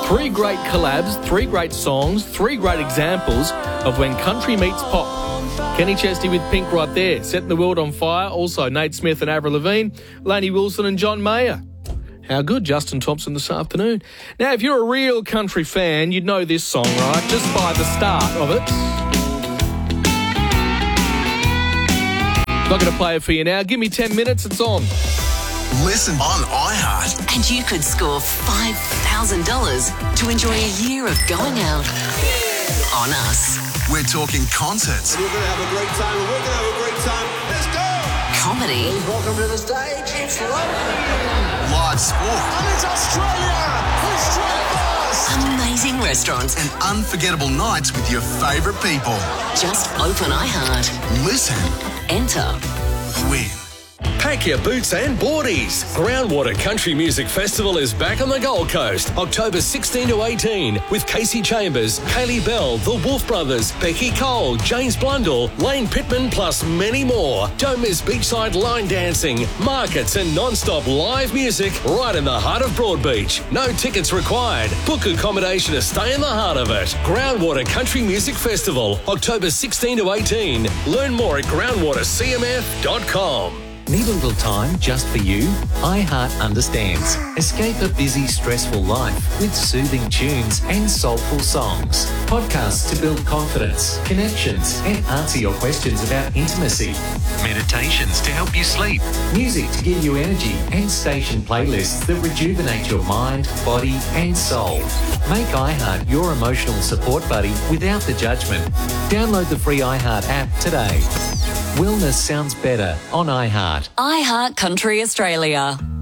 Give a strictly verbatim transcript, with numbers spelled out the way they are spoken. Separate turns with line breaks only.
Three great collabs, three great songs, three great examples of when country meets pop. Kenny Chesney with Pink right there, setting the world on fire. Also Nate Smith and Avril Lavigne, Lainey Wilson and John Mayer. How good, Justin Thompson this afternoon. Now, if you're a real country fan, you'd know this song, right? Just by the start of it. Not going to play it for you now. Give me ten minutes, it's on.
Listen on iHeart.
And you could score five thousand dollars to enjoy a year of going out on us.
We're talking concerts.
You're going to have a great time, and we're going to have a great time. Let's go!
Comedy.
Welcome to the stage. It's lovely.
Live sport.
And it's Australia. We're straight fast.
Amazing restaurants.
And unforgettable nights with your favourite people.
Just open iHeart.
Listen.
Enter.
Win.
Pack your boots and boardies. Groundwater Country Music Festival is back on the Gold Coast, October sixteen to eighteen, with Casey Chambers, Kaylee Bell, the Wolf Brothers, Becky Cole, James Blundell, Lane Pittman, plus many more. Don't miss beachside line dancing, markets and non-stop live music right in the heart of Broadbeach. No tickets required. Book accommodation to stay in the heart of it. Groundwater Country Music Festival, October sixteen to eighteen. Learn more at groundwater c m f dot com.
Need a little time just for you? iHeart understands. Escape a busy, stressful life with soothing tunes and soulful songs. Podcasts to build confidence, connections, and answer your questions about intimacy. Meditations to help you sleep. Music to give you energy, and station playlists that rejuvenate your mind, body, and soul. Make iHeart your emotional support buddy without the judgment. Download the free iHeart app today. Wellness sounds better on iHeart.
iHeart Country Australia.